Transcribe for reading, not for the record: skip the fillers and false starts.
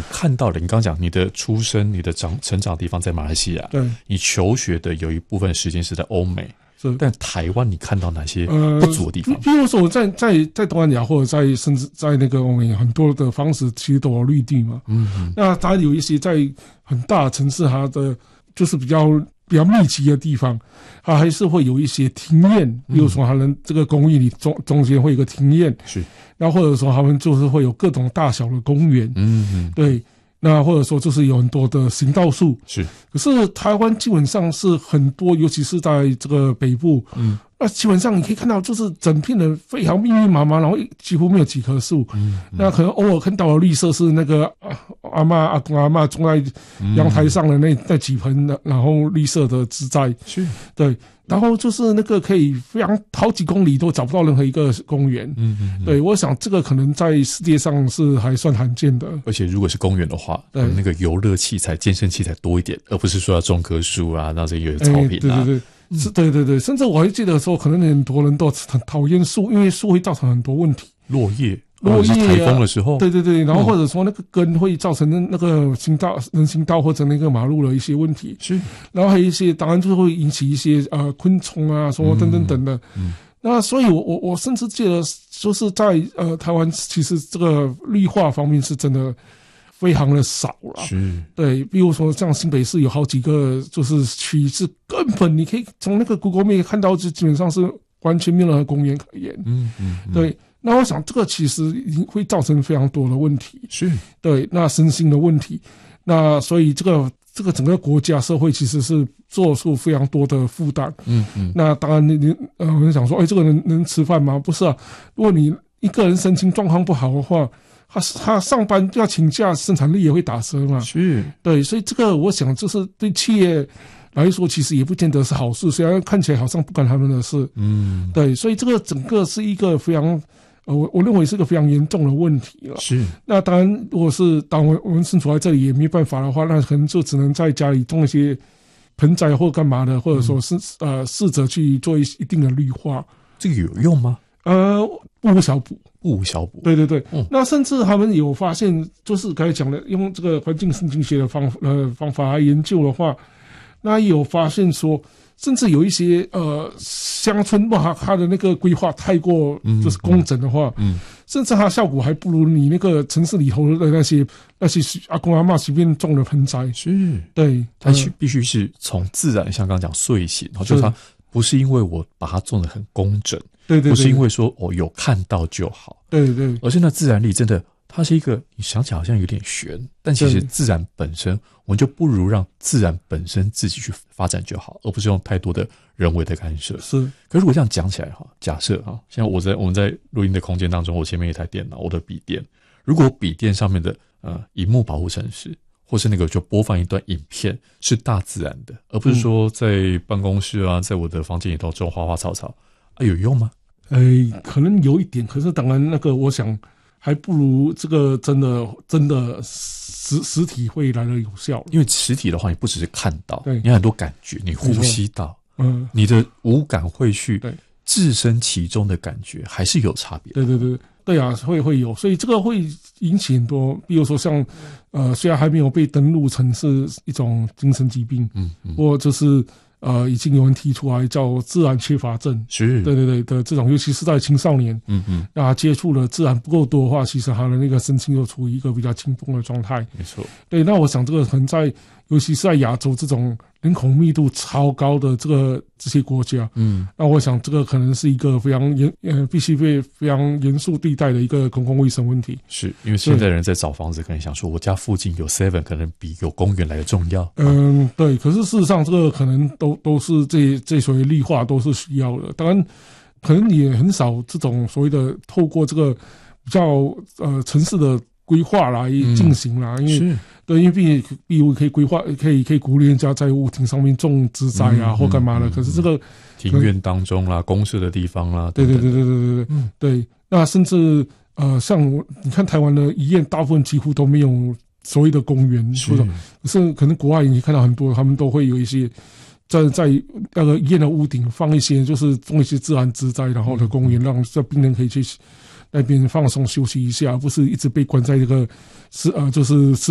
你看到了，你刚刚讲你的出生、你的成长的地方在马来西亚， 对， 你求学的有一部分时间是在欧美， 是， 但台湾你看到哪些不足的地方？ 比如说在东南亚或者甚至在那个我们很多的方式其实都有绿地嘛，那当然有一些在很大的城市，它的就是比较密集的地方，它还是会有一些庭院，比如说它能这个公寓里中间会有一个庭院， 是， 然后或者说他们就是会有各种大小的公园，对，那或者说就是有很多的行道树， 是。 可是台湾基本上是很多，尤其是在这个北部，那基本上你可以看到，就是整片的非常密密麻麻，然后几乎没有几棵树。那可能偶尔看到的绿色是那个阿公阿嬷种在阳台上的那几盆的，然后绿色的植栽。 是， 对。然后就是那个可以非常好几公里都找不到任何一个公园。对，我想这个可能在世界上是还算罕见的。 而且如果是公园的话，那个游乐器材、健身器材多一点，而不是说要种棵树啊，让这有草坪啊。 对，甚至我还记得说，可能很多人都很讨厌树，因为树会造成很多问题， 落叶台风的时候， 对，然后或者说那个根会造成那个人行道或者那个马路的一些问题， 是， 然后还有一些当然就会引起一些昆虫啊，说等的，那所以我甚至记得就是在台湾其实这个绿化方面是真的非常的少了， 是， 对，比如说像新北市有好几个就是区是根本你可以从那个 Google Map 看到，就基本上是完全没有任何公园可言，对。那我想这个其实会造成非常多的问题， 是，对， 那身心的问题，那所以这个整个国家社会其实是做出非常多的负担，那当然我们想说，这个人能吃饭吗？不是啊，如果你一个人身心状况不好的话，他上班要请假，生产力也会打折嘛， 是，对， 所以这个我想就是对企业来说其实也不见得是好事，虽然看起来好像不关他们的事，对，所以这个整个是一个非常我认为是个非常严重的问题了。是，那当然，如果是当我们身处在这里也没办法的话，那可能就只能在家里种一些盆栽或干嘛的，或者说是试着去做一定的绿化。 这个有用吗？ 不无小补。对，那甚至他们有发现，就是刚才讲的，用这个环境神经学的方法来研究的话，那也有发现说，甚至有一些乡村它的那个规划太过就是工整的话，甚至它效果还不如你那个城市里头的那些阿公阿嬷随便种的盆栽。 是， 对， 它必须是从自然，像刚刚讲睡醒，就是它不是因为我把它种得很工整，对，不是因为说有看到就好，对，而是那自然力真的。它是一个，你想起来好像有点悬，但其实自然本身，我们就不如让自然本身自己去发展就好，而不是用太多的人为的干涉。是，可是如果这样讲起来哈，假设哈，现在我们在录音的空间当中，我前面一台电脑，我的笔电，如果笔电上面的萤幕保护程式，或是那个就播放一段影片是大自然的，而不是说在办公室啊，在我的房间里头种花花草草有用吗？ 可能有一点，可是当然那个我想。还不如这个真的实体会来的有效， 因为实体的话，你不只是看到，你有很多感觉，你呼吸到，你的五感会去置身其中的感觉还是有差别。 对啊，会有，所以这个会引起很多，比如说像虽然还没有被登录成是一种精神疾病，或就是已经有人提出来叫自然缺乏症，是，对的这种，尤其是在青少年，那接触的自然不够多的话，其实他的那个身心又处于一个比较紧绷的状态。没错，对，那我想这个可能尤其是在亚洲这种人口密度超高的这些国家，那我想这个可能是一个非常必须被非常严肃对待的一个公共卫生问题。 是因为现在人在找房子，可能想说我家附近有 7 可能比有公园来的重要。 对，可是事实上这个可能都是这所谓绿化都是需要的，当然可能也很少这种所谓的透过这个比较城市的规划来进行啦，因为比如可以规划，可以鼓励人家在屋顶上面种植栽啊，或干嘛的。可是这个庭院当中啦，公社的地方啦， 对，那甚至像你看台湾的医院，大部分几乎都没有所谓的公园，可是可能国外你看到很多，他们都会有一些在那个医院的屋顶放一些，就是种一些自然植栽，然后的公园，让这病人可以去那边放松休息一下，而不是一直被关在这个就是